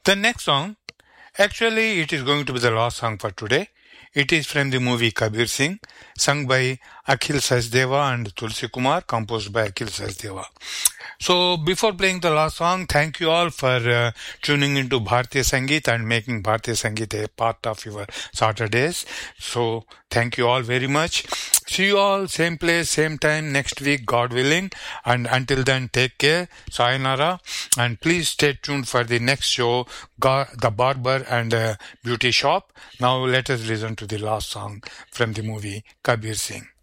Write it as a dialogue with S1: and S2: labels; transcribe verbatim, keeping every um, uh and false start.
S1: The next song, actually, it is going to be the last song for today. It is from the movie Kabir Singh, sung by Akhil Sachdeva and Tulsi Kumar, composed by Akhil Sachdeva. So, before playing the last song, thank you all for uh, tuning into Bhartiya Sangeet and making Bhartiya Sangeet a part of your Saturdays. So, thank you all very much. See you all, same place, same time next week, God willing. And until then, take care. Sayonara. And please stay tuned for the next show, The Barber and uh, Beauty Shop. Now, let us listen to the last song from the movie Kabir Singh.